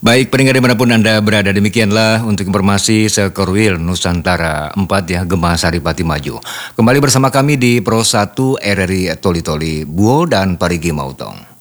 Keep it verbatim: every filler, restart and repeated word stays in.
Baik, pendengar dimanapun Anda berada, demikianlah untuk informasi Sekorwil Nusantara empat ya, Gema Saripati Maju. Kembali bersama kami di Pro satu R R I Toli Toli, Buo dan Parigi Mautong.